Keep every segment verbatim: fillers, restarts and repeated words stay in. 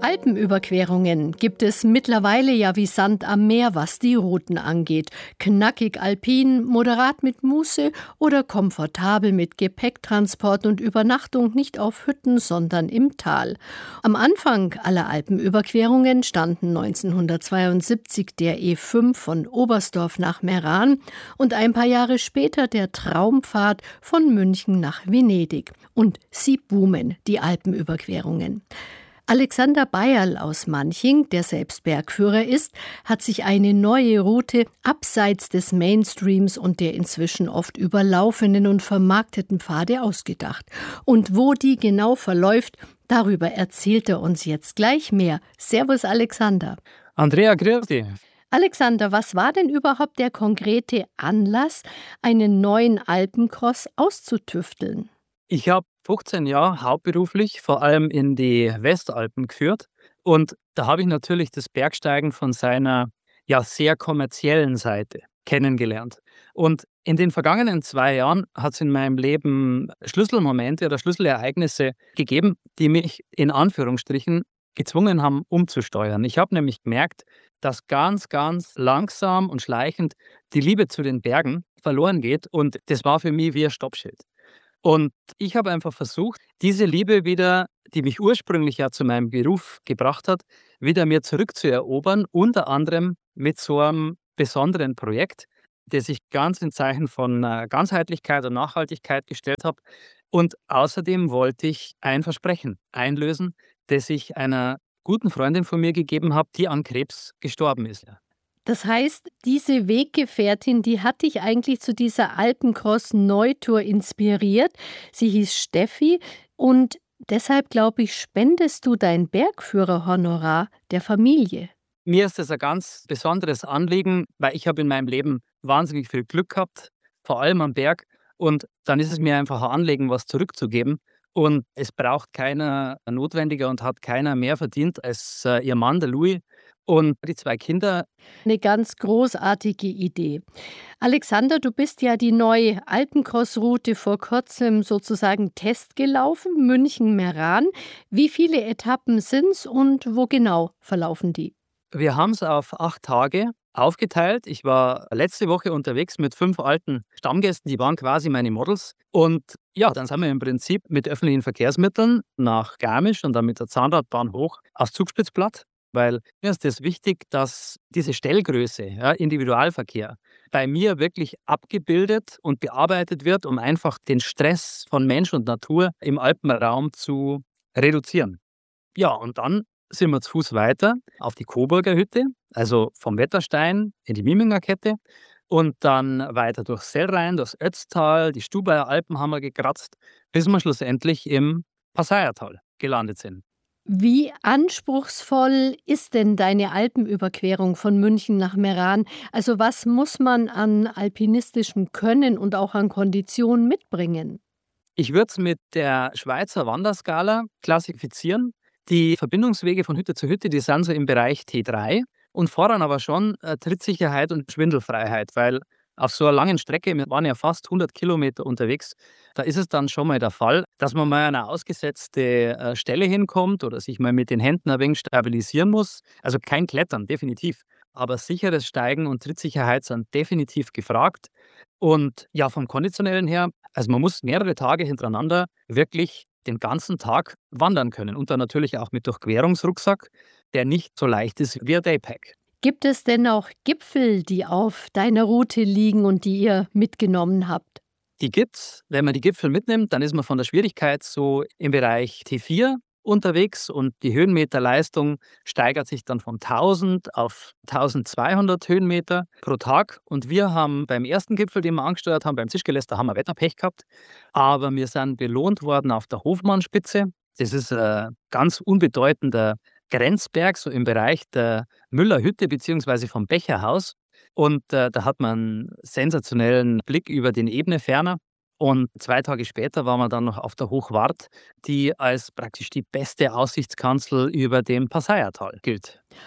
Alpenüberquerungen gibt es mittlerweile ja wie Sand am Meer, was die Routen angeht. Knackig alpin, moderat mit Muße oder komfortabel mit Gepäcktransport und Übernachtung nicht auf Hütten, sondern im Tal. Am Anfang aller Alpenüberquerungen standen neunzehnhundertzweiundsiebzig der E fünf von Oberstdorf nach Meran und ein paar Jahre später der Traumpfad von München nach Venedig. Und sie boomen, die Alpenüberquerungen. Alexander Bayerl aus Manching, der selbst Bergführer ist, hat sich eine neue Route abseits des Mainstreams und der inzwischen oft überlaufenden und vermarkteten Pfade ausgedacht. Und wo die genau verläuft, darüber erzählt er uns jetzt gleich mehr. Servus Alexander. Andrea, grüß dich. Alexander, was war denn überhaupt der konkrete Anlass, einen neuen Alpencross auszutüfteln? Ich habe fünfzehn Jahre hauptberuflich vor allem in die Westalpen geführt und da habe ich natürlich das Bergsteigen von seiner ja sehr kommerziellen Seite kennengelernt. Und in den vergangenen zwei Jahren hat es in meinem Leben Schlüsselmomente oder Schlüsselereignisse gegeben, die mich in Anführungsstrichen gezwungen haben, umzusteuern. Ich habe nämlich gemerkt, dass ganz, ganz langsam und schleichend die Liebe zu den Bergen verloren geht und das war für mich wie ein Stoppschild. Und ich habe einfach versucht, diese Liebe wieder, die mich ursprünglich ja zu meinem Beruf gebracht hat, wieder mir zurückzuerobern, unter anderem mit so einem besonderen Projekt, das ich ganz in Zeichen von äh, Ganzheitlichkeit und Nachhaltigkeit gestellt habe. Und außerdem wollte ich ein Versprechen einlösen, das ich einer guten Freundin von mir gegeben habe, die an Krebs gestorben ist. Das heißt, diese Weggefährtin, die hat dich eigentlich zu dieser Alpencross-Neutour inspiriert. Sie hieß Steffi und deshalb, glaube ich, spendest du dein Bergführerhonorar der Familie. Mir ist das ein ganz besonderes Anliegen, weil ich habe in meinem Leben wahnsinnig viel Glück gehabt, vor allem am Berg. Und dann ist es mir einfach ein Anliegen, was zurückzugeben. Und es braucht keiner notwendiger und hat keiner mehr verdient als äh, ihr Mann, der Louis, und die zwei Kinder. Eine ganz großartige Idee. Alexander, du bist ja die neue Alpencross-Route vor kurzem sozusagen testgelaufen, München-Meran. Wie viele Etappen sind es und wo genau verlaufen die? Wir haben es auf acht Tage aufgeteilt. Ich war letzte Woche unterwegs mit fünf alten Stammgästen, die waren quasi meine Models. Und ja, dann sind wir im Prinzip mit öffentlichen Verkehrsmitteln nach Garmisch und dann mit der Zahnradbahn hoch aufs Zugspitzplatt. Weil mir ist es wichtig, dass diese Stellgröße, ja, Individualverkehr, bei mir wirklich abgebildet und bearbeitet wird, um einfach den Stress von Mensch und Natur im Alpenraum zu reduzieren. Ja, und dann sind wir zu Fuß weiter auf die Coburger Hütte, also vom Wetterstein in die Mieminger Kette und dann weiter durch Sellrhein, durchs Ötztal, die Stubaier Alpen haben wir gekratzt, bis wir schlussendlich im Passaiertal gelandet sind. Wie anspruchsvoll ist denn deine Alpenüberquerung von München nach Meran? Also was muss man an alpinistischem Können und auch an Kondition mitbringen? Ich würde es mit der Schweizer Wanderskala klassifizieren. Die Verbindungswege von Hütte zu Hütte, die sind so im Bereich T drei und fordern aber schon äh, Trittsicherheit und Schwindelfreiheit, weil auf so einer langen Strecke, wir waren ja fast hundert Kilometer unterwegs, da ist es dann schon mal der Fall, dass man mal an eine ausgesetzte äh, Stelle hinkommt oder sich mal mit den Händen ein wenig stabilisieren muss. Also kein Klettern, definitiv. Aber sicheres Steigen und Trittsicherheit sind definitiv gefragt. Und ja, vom Konditionellen her, also man muss mehrere Tage hintereinander wirklich den ganzen Tag wandern können. Und dann natürlich auch mit Durchquerungsrucksack, der nicht so leicht ist wie ein Daypack. Gibt es denn auch Gipfel, die auf deiner Route liegen und die ihr mitgenommen habt? Die gibt's. Wenn man die Gipfel mitnimmt, dann ist man von der Schwierigkeit so im Bereich T vier unterwegs und die Höhenmeterleistung steigert sich dann von tausend auf tausendzweihundert Höhenmeter pro Tag. Und wir haben beim ersten Gipfel, den wir angesteuert haben, beim Zischgeläster, haben wir Wetterpech gehabt. Aber wir sind belohnt worden auf der Hofmannspitze. Das ist ein ganz unbedeutender Grenzberg, so im Bereich der Müllerhütte bzw. vom Becherhaus. Und äh, da hat man einen sensationellen Blick über den Ebneferner. Und zwei Tage später waren wir dann noch auf der Hochwart, die als praktisch die beste Aussichtskanzel über dem Passaiertal gilt.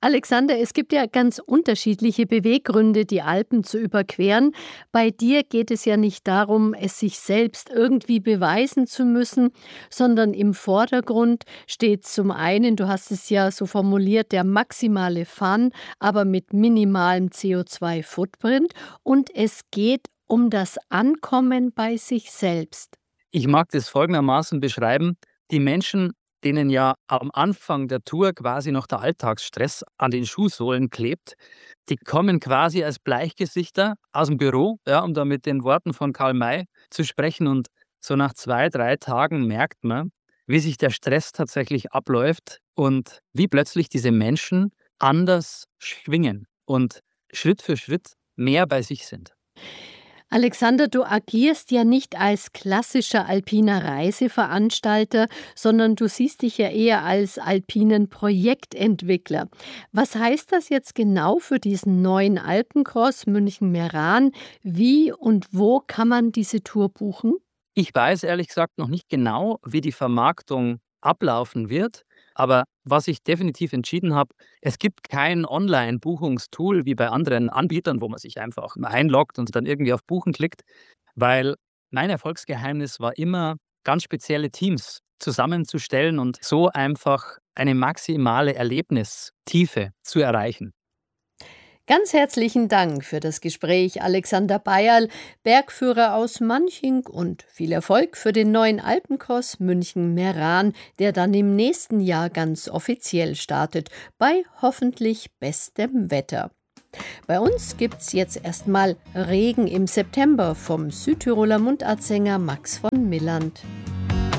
Alexander, es gibt ja ganz unterschiedliche Beweggründe, die Alpen zu überqueren. Bei dir geht es ja nicht darum, es sich selbst irgendwie beweisen zu müssen, sondern im Vordergrund steht zum einen, du hast es ja so formuliert, der maximale Fun, aber mit minimalem C O zwei Footprint, und es geht um das Ankommen bei sich selbst. Ich mag das folgendermaßen beschreiben: Die Menschen, denen ja am Anfang der Tour quasi noch der Alltagsstress an den Schuhsohlen klebt, die kommen quasi als Bleichgesichter aus dem Büro, ja, um da mit den Worten von Karl May zu sprechen. Und so nach zwei, drei Tagen merkt man, wie sich der Stress tatsächlich abläuft und wie plötzlich diese Menschen anders schwingen und Schritt für Schritt mehr bei sich sind. Alexander, du agierst ja nicht als klassischer alpiner Reiseveranstalter, sondern du siehst dich ja eher als alpinen Projektentwickler. Was heißt das jetzt genau für diesen neuen Alpencross München-Meran? Wie und wo kann man diese Tour buchen? Ich weiß ehrlich gesagt noch nicht genau, wie die Vermarktung ablaufen wird, aber was ich definitiv entschieden habe: Es gibt kein Online-Buchungstool wie bei anderen Anbietern, wo man sich einfach einloggt und dann irgendwie auf Buchen klickt, weil mein Erfolgsgeheimnis war immer, ganz spezielle Teams zusammenzustellen und so einfach eine maximale Erlebnistiefe zu erreichen. Ganz herzlichen Dank für das Gespräch, Alexander Bayerl, Bergführer aus Manching, und viel Erfolg für den neuen Alpencross München-Meran, der dann im nächsten Jahr ganz offiziell startet, bei hoffentlich bestem Wetter. Bei uns gibt's jetzt erstmal Regen im September vom Südtiroler Mundartsänger Max von Milland.